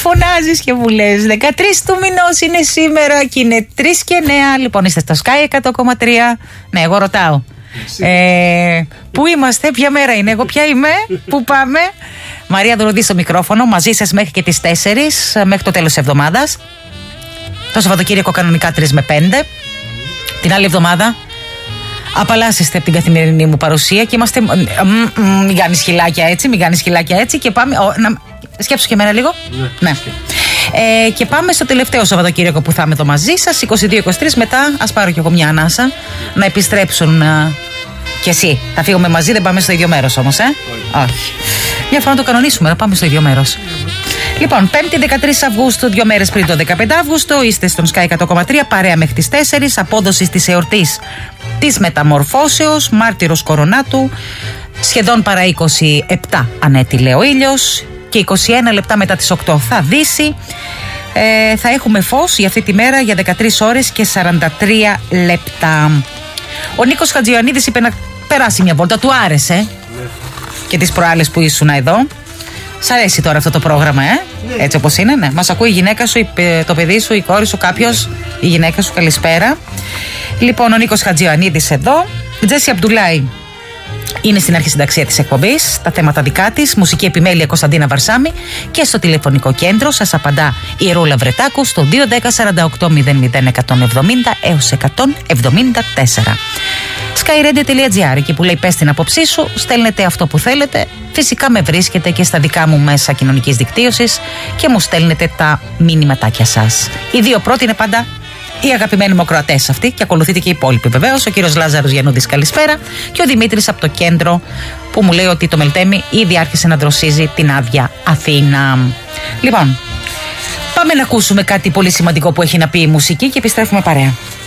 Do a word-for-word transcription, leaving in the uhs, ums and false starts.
φωνάζεις και μου λες δεκατρείς του μηνός είναι σήμερα και είναι τρεις και εννέα. Λοιπόν, είστε στο Sky εκατό κόμμα τρία. Ναι, εγώ ρωτάω. Ε, πού είμαστε, ποια μέρα είναι, εγώ ποια είμαι, πού πάμε? Μαρία Δωροδή στο μικρόφωνο, μαζί σας μέχρι και τις τέσσερις, μέχρι το τέλος της εβδομάδας. Το Σαββατοκύριακο κανονικά τρεις με πέντε. Την άλλη εβδομάδα απαλλάσσεστε από την καθημερινή μου παρουσία και είμαστε. Μην κάνεις χιλάκια έτσι, μην κάνεις χιλάκια έτσι και πάμε. Ο, να, σκέψου και εμένα λίγο. Ναι. ναι. Ε, και πάμε στο τελευταίο Σαββατοκύριακο που θα είμαι εδώ μαζί σας, είκοσι δύο είκοσι τρία. Μετά, ας πάρω κι εγώ μια ανάσα να επιστρέψουν α, κι εσύ. Θα φύγουμε μαζί, δεν πάμε στο ίδιο μέρος όμως, ε. Όχι. Όχι. Μια φορά να το κανονίσουμε, να πάμε στο ίδιο μέρος. Λοιπόν, Πέμπτη δεκατρείς Αυγούστου, δύο μέρες πριν το δεκαπέντε Αυγούστου, είστε στον Sky εκατό κόμμα τρία, παρέα μέχρι τις τέσσερις, απόδοση της εορτής της Μεταμορφώσεως, μάρτυρος Κορονάτου, σχεδόν παρά είκοσι επτά ανέτειλε ο ήλιος και είκοσι ένα λεπτά μετά τις οκτώ θα δύσει. Ε, θα έχουμε φως για αυτή τη μέρα για δεκατρείς ώρες και σαράντα τρία λεπτά. Ο Νίκος Χατζιωαννίδης είπε να περάσει μια βόλτα, του άρεσε ναι. Και τις προάλλες που ήσουν εδώ. Σ' αρέσει τώρα αυτό το πρόγραμμα, ε? Ναι. Έτσι όπως είναι, ναι. Μας ακούει η γυναίκα σου, το παιδί σου, η κόρη σου, κάποιος, η γυναίκα σου, καλησπέρα. Λοιπόν, ο Νίκος Χατζιωαννίδης εδώ. Η Τζέσι Αμπτουλάη είναι στην αρχισυνταξία της εκπομπής, τα θέματα δικά της, μουσική επιμέλεια Κωνσταντίνα Βαρσάμη και στο τηλεφωνικό κέντρο σας απαντά η Ρούλα Βρετάκου στο δύο ένα μηδέν σαράντα οκτώ μηδέν μηδέν εκατόν εβδομήντα έως εκατόν εβδομήντα τέσσερα. skyradio τελεία gr, εκεί που λέει πες την άποψή σου, στέλνετε αυτό που θέλετε. Φυσικά με βρίσκετε και στα δικά μου μέσα κοινωνικής δικτύωσης και μου στέλνετε τα μηνυματάκια σας. Οι δύο πρώτοι είναι πάντα οι αγαπημένοι μου ακροατές αυτοί και ακολουθείτε και οι υπόλοιποι βεβαίως. Ο κύριος Λάζαρος Γιαννούδης, καλησπέρα. Και ο Δημήτρης από το κέντρο που μου λέει ότι το Μελτέμι ήδη άρχισε να δροσίζει την άδεια Αθήνα. Λοιπόν, πάμε να ακούσουμε κάτι πολύ σημαντικό που έχει να πει η μουσική και επιστρέφουμε παρέα.